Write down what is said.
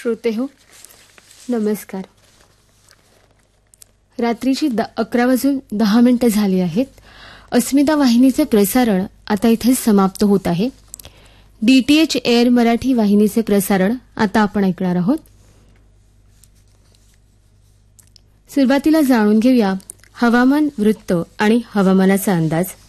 श्रोते हो, नमस्कार. रात्रीची 11:10 झाली आहेत. अस्मिता वाहिनीचे प्रसारण आता इथे समाप्त होत आहे. DTH एअर मराठी वाहिनीचे प्रसारण आता आपण ऐकणार आहोत. सुरुवातीला जाणून घेऊया हवामान वृत्त आणि हवामानाचा अंदाज.